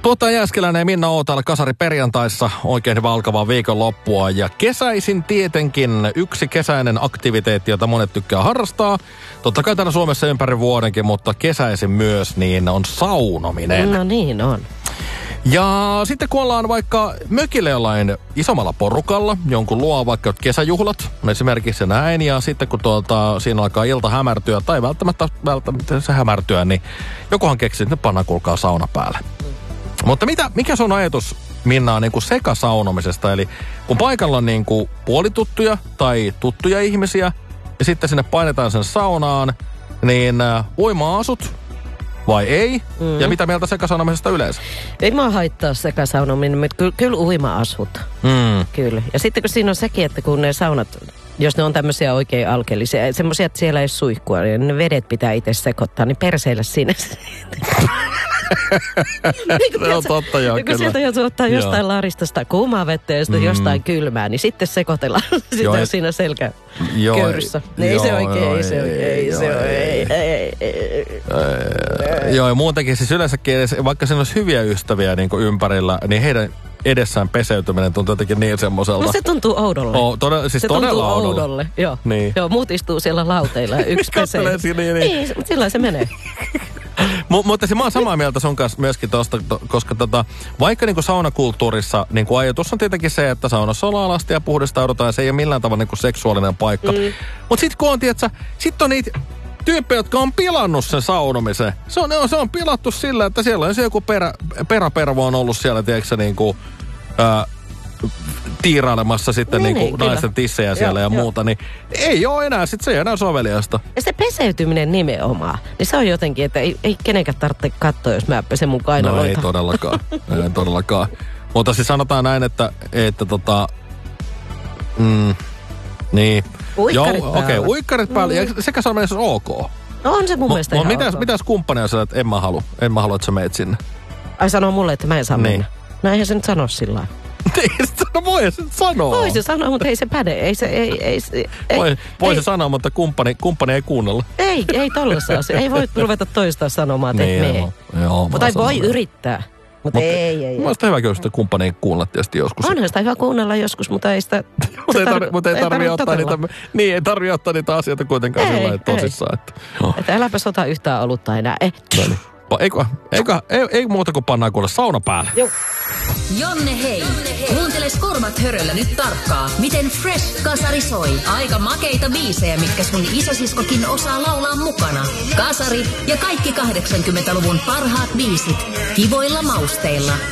Jääskeläinen ja Minna Ootala Kasari perjantaissa oikein hyvä alkavaa viikonloppua. Ja kesäisin tietenkin yksi kesäinen aktiviteetti, jota monet tykkää harrastaa. Totta kai täällä Suomessa ympäri vuodenkin, mutta kesäisin myös, niin on saunominen. No niin on. Ja sitten kun ollaan vaikka mökillä jollain isommalla porukalla, jonkun luo vaikka kesäjuhlat, esimerkiksi näin, ja sitten kun siinä alkaa ilta hämärtyä, tai välttämättä se hämärtyä, niin jokuhan keksii, että ne pannaan kuulkaa sauna päälle. Mutta mikä sun ajatus, Minna, on niin kuin sekasaunomisesta? Eli kun paikalla on niin kuin puolituttuja tai tuttuja ihmisiä, ja sitten sinne painetaan sen saunaan, niin uima-asut vai ei? Ja mitä mieltä sekasaunomisesta yleensä? Ei mua haittaa sekasaunominen, mutta kyllä uima-asut. Kyllä. Ja sitten kun siinä on sekin, että kun ne saunat, jos ne on tämmöisiä oikein alkeellisia, semmoisia, että siellä ei suihkua, niin ne vedet pitää itse sekoittaa, niin perseillä sinne. Se on totta, joo, kyllä. Kun sieltä joutuu ottaa jostain laristasta kuumaa vettä ja sitten jostain kylmää, niin sitten sekoitellaan sitä siinä selkäköyryssä. Ei se oikein, ei se Joo, ja muutenkin siis yleensäkin, vaikka siinä olisi hyviä ystäviä niin kuin ympärillä, niin heidän edessään peseytyminen tuntuu jotenkin niin semmoiselta. No se tuntuu oudolle. Se tuntuu oudolle, joo. Niin. Joo, muut istuu siellä lauteilla ja yksi pesee. Niin, mutta sillä se menee. Mutta mä oon samaa mieltä sun kanssa myöskin tosta, koska vaikka niinku saunakulttuurissa niinku ajatus on tietenkin se, että saunassa ollaan alasti ja puhdistaudutaan ja se ei ole millään tavalla niinku seksuaalinen paikka. Mutta sit kun on, sit on niitä tyyppejä, jotka on pilannut sen saunomisen. Se on pilattu sillä, että siellä on se joku peräpervo on ollut siellä, tiedätkö niinku tiirailemassa sitten niinku naisten tissejä siellä ja muuta, niin ei ole enää, se ei enää soveliasta. Ja se peseytyminen nimenomaan, niin se on jotenkin, että ei kenenkään tarvitse katsoa, jos mä pesen mun kainaloita. No ei todellakaan. Mutta siis sanotaan näin, että niin. Uikkarit päällä. Okei, uikkarit päällä. Ja sekä saunominen on ok. No on se mun mielestä ihan ok. Mitäs kumppani on sillä, että en mä halua, että sä meet sinne? Ai sanoo mulle, että mä en saa mennä. No eihän se nyt sano sillä lailla. No voi se sanoa. Voi se sanoa, mutta ei se päde. Voi se sanoa, mutta kumppani ei kuunnella. Ei tollassa asia. Ei voi ruveta toistaan sanomaan, että niin, mutta voi yrittää. Mutta ei. Mä sitä hyvä kyllä sitä kumppania kuunnella tietysti joskus. Onhan sitä hyvä kuunnella joskus, mutta ei sitä... Mutta ei tarvitse ottaa niitä... Niin, ei tarvitse ottaa niitä asioita kuitenkaan sillä lailla tosissaan. Että äläpä sota yhtään olutta enää. Ei muuta kuin pannaan kuule sauna päälle. Joo. Jonne hei. Kuunteles korvat höröllä nyt tarkkaa. Miten Fresh Kasari soi. Aika makeita biisejä, mitkä sun isosiskokin osaa laulaa mukana. Kasari ja kaikki 80-luvun parhaat biisit. Kivoilla mausteilla.